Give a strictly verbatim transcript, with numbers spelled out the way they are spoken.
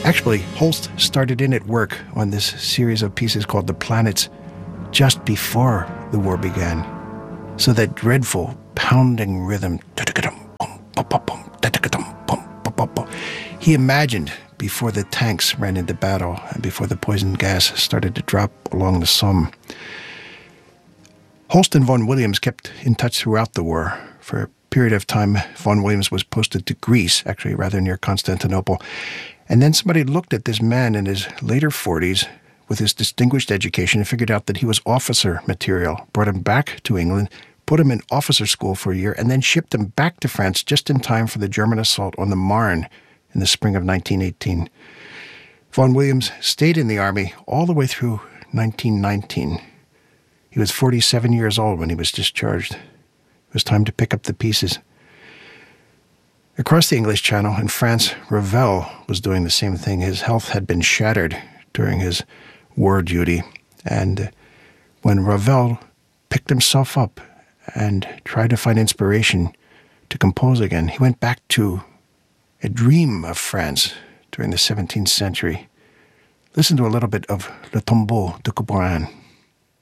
Actually, Holst started in at work on this series of pieces called The Planets just before the war began. So that dreadful pounding rhythm, he imagined before the tanks ran into battle and before the poison gas started to drop along the Somme. Holst and Vaughan Williams kept in touch throughout the war. For a period of time, Vaughan Williams was posted to Greece, actually rather near Constantinople. And then somebody looked at this man in his later forties with his distinguished education and figured out that he was officer material, brought him back to England, put him in officer school for a year, and then shipped him back to France just in time for the German assault on the Marne in the spring of nineteen eighteen. Vaughan Williams stayed in the Army all the way through nineteen nineteen. He was forty-seven years old when he was discharged. It was time to pick up the pieces. Across the English Channel in France, Ravel was doing the same thing. His health had been shattered during his war duty. And when Ravel picked himself up and tried to find inspiration to compose again, he went back to a dream of France during the seventeenth century. Listen to a little bit of Le Tombeau de Couperin.